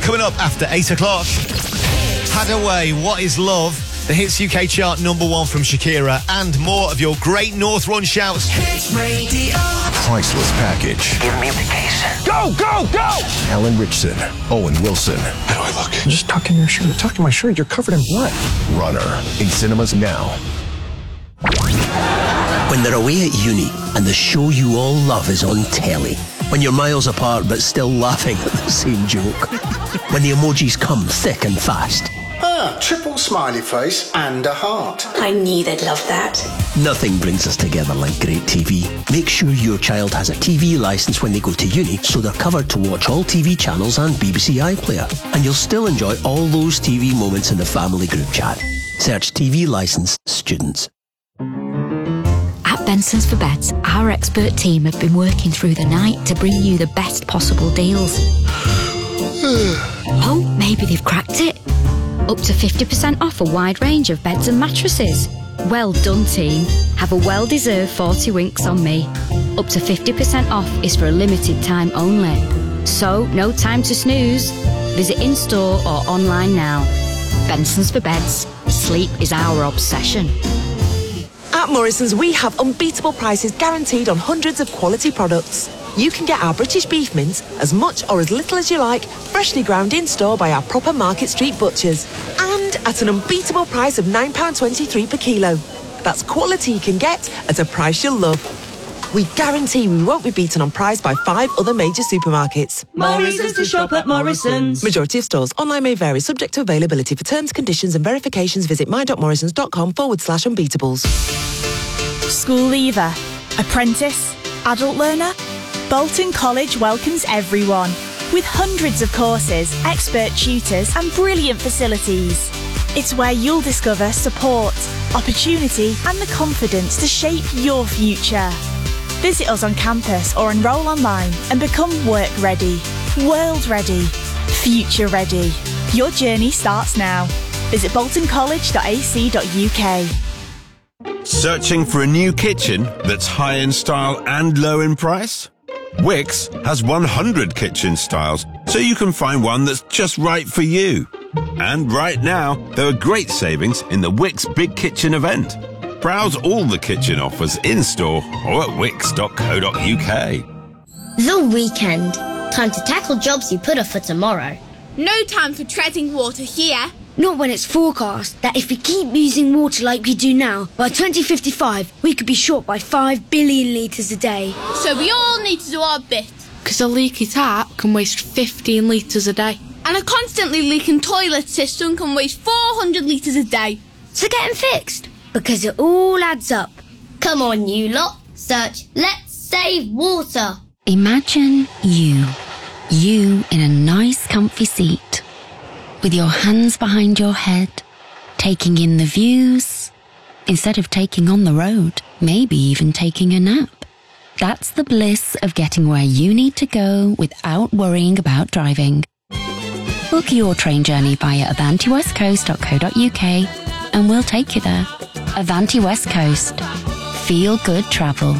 Coming up after 8 o'clock, Hadaway, What Is Love? The Hits UK chart #1 from Shakira, and more of your great North Run shouts. Hits Radio. Priceless package. Give me the keys. Go, go, go! Alan Richson, Owen Wilson. How do I look? Just tuck in your shirt. Tuck in my shirt. You're covered in blood. Runner. In cinemas now. When they're away at uni and the show you all love is on telly. When you're miles apart but still laughing at the same joke. When the emojis come thick and fast. Triple smiley face and a heart. I knew they'd love that. Nothing brings us together like great TV. Make sure your child has a TV licence when they go to uni so they're covered to watch all TV channels and BBC iPlayer. And you'll still enjoy all those TV moments in the family group chat. Search TV licence students. At Benson's for Beds, our expert team have been working through the night to bring you the best possible deals. Oh, maybe they've cracked it. Up to 50% off a wide range of beds and mattresses. Well done, team. Have a well-deserved 40 winks on me. Up to 50% off is for a limited time only. So, no time to snooze. Visit in-store or online now. Benson's for Beds. Sleep is our obsession. At Morrison's, we have unbeatable prices guaranteed on hundreds of quality products. You can get our British beef mince as much or as little as you like, freshly ground in-store by our proper Market Street butchers. And at an unbeatable price of £9.23 per kilo. That's quality you can get at a price you'll love. We guarantee we won't be beaten on price by 5 other major supermarkets. More reasons to shop at Morrison's. Majority of stores. Online may vary, subject to availability. For terms, conditions and verifications, visit my.morrisons.com/unbeatables. School leaver, apprentice, adult learner? Bolton College welcomes everyone. With hundreds of courses, expert tutors and brilliant facilities. It's where you'll discover support, opportunity and the confidence to shape your future. Visit us on campus or enrol online and become work ready, world ready, future ready. Your journey starts now. Visit boltoncollege.ac.uk. Searching for a new kitchen that's high in style and low in price? Wickes has 100 kitchen styles, so you can find one that's just right for you. And right now, there are great savings in the Wickes Big Kitchen event. Browse all the kitchen offers in-store or at wickes.co.uk. The weekend. Time to tackle jobs you put off for tomorrow. No time for treading water here. Not when it's forecast that if we keep using water like we do now, by 2055, we could be short by 5 billion litres a day. So we all need to do our bit. Because a leaky tap can waste 15 litres a day. And a constantly leaking toilet system can waste 400 litres a day. So get them fixed, because it all adds up. Come on, you lot. Search Let's Save Water. Imagine you in a nice comfy seat, with your hands behind your head, taking in the views, instead of taking on the road, maybe even taking a nap. That's the bliss of getting where you need to go without worrying about driving. Book your train journey via avantiwestcoast.co.uk and we'll take you there. Avanti West Coast. Feel good travel.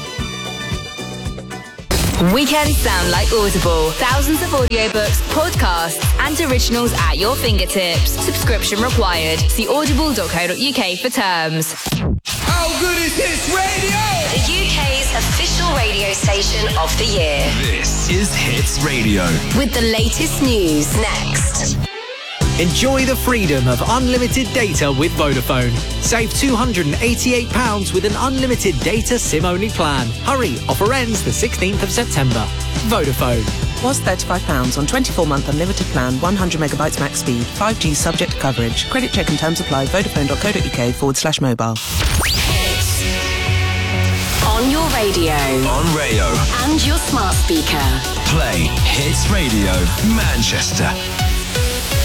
Weekends sound like Audible. Thousands of audiobooks, podcasts, and originals at your fingertips. Subscription required. See audible.co.uk for terms. How good is Hits Radio? The UK's official radio station of the year. This is Hits Radio. With the latest news next. Enjoy the freedom of unlimited data with Vodafone. Save £288 with an unlimited data SIM-only plan. Hurry, offer ends the 16th of September. Vodafone. Was £35 on 24-month unlimited plan, 100 megabytes max speed, 5G subject to coverage. Credit check and terms apply. Vodafone.co.uk/mobile. On your radio. On Rayo. And your smart speaker. Play Hits Radio Manchester.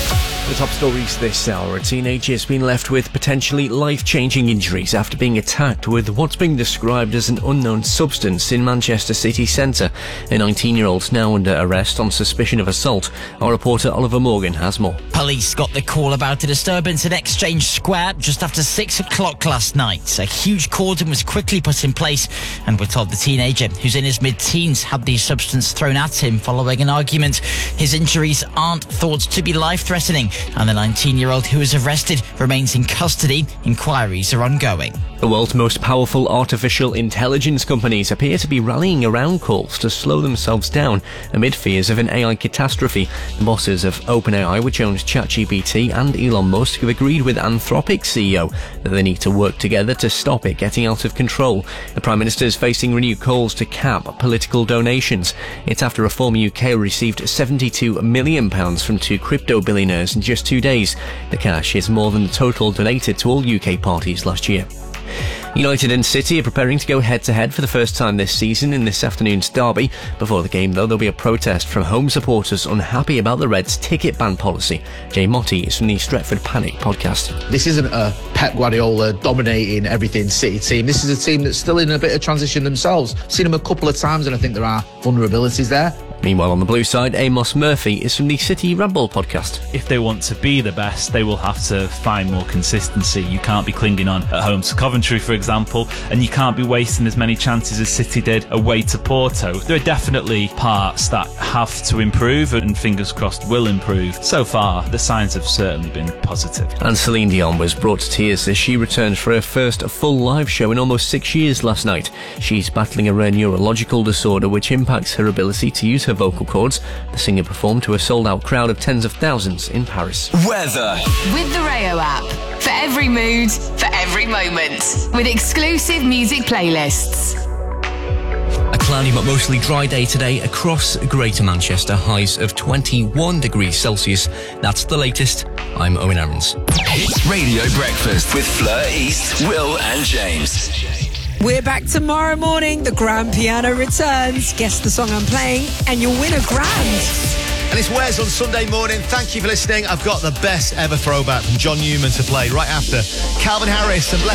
The top stories this hour. A teenager has been left with potentially life-changing injuries after being attacked with what's being described as an unknown substance in Manchester city centre. A 19-year-old now under arrest on suspicion of assault. Our reporter Oliver Morgan has more. Police got the call about a disturbance in Exchange Square just after 6 o'clock last night. A huge cordon was quickly put in place, and we're told the teenager, who's in his mid-teens, had the substance thrown at him following an argument. His injuries aren't thought to be life-threatening, and the 19-year-old who was arrested remains in custody. Inquiries are ongoing. The world's most powerful artificial intelligence companies appear to be rallying around calls to slow themselves down amid fears of an AI catastrophe. The bosses of OpenAI, which owns ChatGPT, and Elon Musk have agreed with Anthropic's CEO that they need to work together to stop it getting out of control. The Prime Minister is facing renewed calls to cap political donations. It's after Reform UK received £72 million from two crypto billionaires in just 2 days. The cash is more than the total donated to all UK parties last year. United and City are preparing to go head-to-head for the first time this season in this afternoon's derby. Before the game, though, there'll be a protest from home supporters unhappy about the Reds' ticket ban policy. Jay Motti is from the Stretford Panic podcast. This isn't a Pep Guardiola dominating everything City team. This is a team that's still in a bit of transition themselves. Seen them a couple of times and I think there are vulnerabilities there. Meanwhile, on the blue side, Amos Murphy is from the City Ramble podcast. If they want to be the best, they will have to find more consistency. You can't be clinging on at home to Coventry, for example, and you can't be wasting as many chances as City did away to Porto. There are definitely parts that have to improve, and fingers crossed will improve. So far, the signs have certainly been positive. And Celine Dion was brought to tears as she returned for her first full live show in almost 6 years last night. She's battling a rare neurological disorder which impacts her ability to use her vocal cords. The singer performed to a sold-out crowd of tens of thousands in Paris. Weather. With the Rayo app. For every mood, for every moment. With exclusive music playlists. A cloudy but mostly dry day today across Greater Manchester. Highs of 21 degrees Celsius. That's the latest. I'm Owen Aarons. Hits Radio Breakfast with Fleur East, Will and James. We're back tomorrow morning. The Grand Piano returns. Guess the song I'm playing and you'll win a grand. And it's Wes on Sunday morning. Thank you for listening. I've got the best ever throwback from John Newman to play right after Calvin Harris and